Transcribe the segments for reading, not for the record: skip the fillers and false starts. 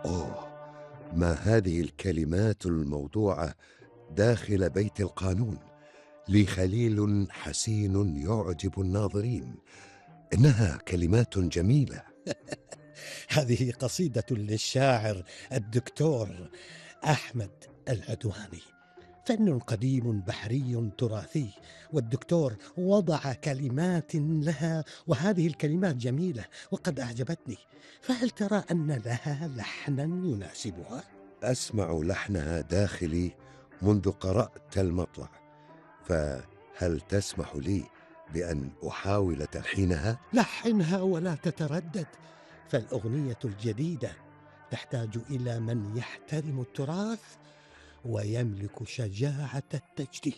أوه، ما هذه الكلمات الموضوعة داخل بيت القانون؟ لي خليل حسين يعجب الناظرين. إنها كلمات جميلة. هذه قصيدة للشاعر الدكتور أحمد العدواني، فن قديم بحري تراثي، والدكتور وضع كلمات لها، وهذه الكلمات جميلة وقد أعجبتني. فهل ترى أن لها لحنا يناسبها؟ أسمع لحنها داخلي منذ قرأت المطلع، فهل تسمح لي بأن أحاول تلحينها؟ لحنها ولا تتردد، فالأغنية الجديدة تحتاج إلى من يحترم التراث ويملك شجاعة التجديد.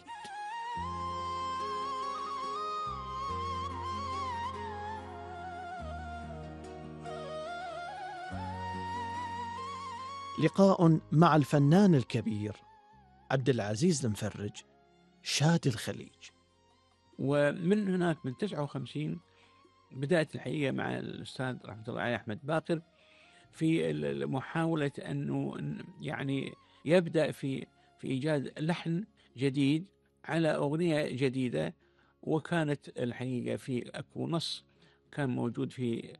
لقاء مع الفنان الكبير عبد العزيز المفرج، شادي الخليج. ومن هناك من 59 بدأت الحقيقة مع الأستاذ رحمة الله عليه أحمد باقر في محاولة أنه يعني يبدأ في إيجاد لحن جديد على أغنية جديدة. وكانت الحقيقة في أكو نص كان موجود في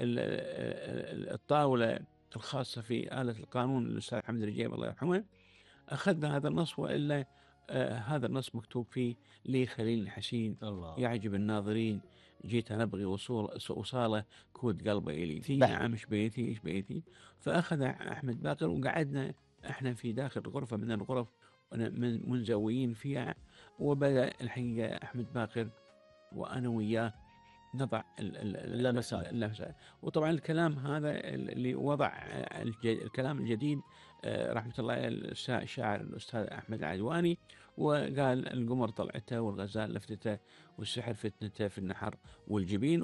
الطاولة الخاصة في آلة القانون للأستاذ حمد الرجيب الله يرحمه. أخذنا هذا النص، وإلا هذا النص مكتوب فيه: لي خليل حسين يعجب الناظرين، جيت نبغي وصاله كود قلبه إلي في نعم إيش بيتي إيش بيتي. فأخذ أحمد باقر وقعدنا إحنا في داخل غرفة من الغرف منزويين فيها، وبدأ الحقيقة أحمد باقر وأنا وياه نضع اللمسات. وطبعا الكلام هذا اللي وضع الكلام الجديد رحمة الله الشاعر الأستاذ أحمد العدواني، وقال: القمر طلعته والغزال لفتته والسحر فتنته في النحر والجبين.